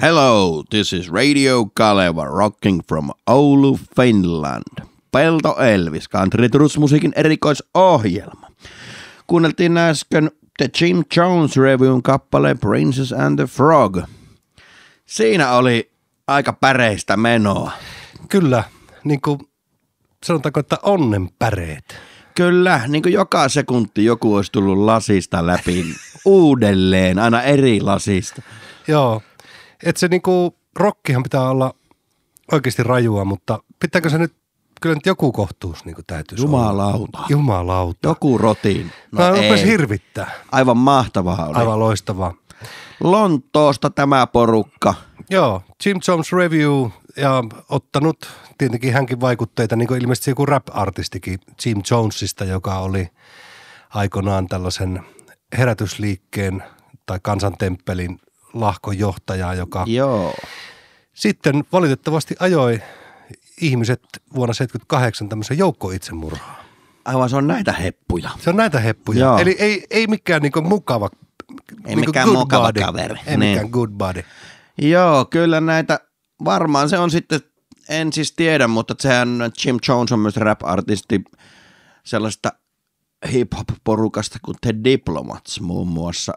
Hello, this is Radio Kaleva rocking from Oulu, Finland. Pelto Elvis, country musiikin erikoisohjelma. Kuunneltiin äsken The Jim Jones Revyn kappale Princess and the Frog. Siinä oli aika päreistä menoa. Kyllä, niin kuin sanotaanko, että onnenpäreet. Kyllä, niin kuin joka sekunti joku olisi tullut lasista läpi uudelleen, aina eri lasista. Joo, että se niinku rockihan pitää olla oikeasti rajua, mutta pitääkö se nyt, kyllä nyt joku kohtuus niinku täytyisi Jumalauta. olla. Jumalauta. Joku rotiin. No rupesi hirvittää. Aivan mahtavaa oli. Aivan loistavaa. Lontoosta tämä porukka. Joo, Jim Jones Review ja ottanut tietenkin hänkin vaikutteita, niin kuin ilmeisesti joku rap-artistikin Jim Jonesista, joka oli aikoinaan tällaisen herätysliikkeen tai kansantemppelin lahkojohtaja, joka sitten valitettavasti ajoi ihmiset vuonna 1978 tämmöisen joukkoitsemurhaan. Aivan, se on näitä heppuja. Se on näitä heppuja. Joo. Eli ei mikään niinku mukava, ei niinku mikään mukava body. Kaveri. Ei niin. Mikään good body. Joo, kyllä näitä, varmaan se on sitten, en siis tiedä, mutta sehän Jim Jones on myös rap-artisti sellaista hip-hop-porukasta kuin The Diplomats muun muassa.